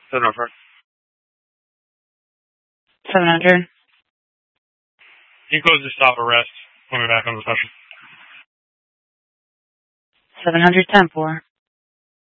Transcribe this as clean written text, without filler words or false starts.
704. 700. You close the stop arrest when we're back on the session. 700, 10-4.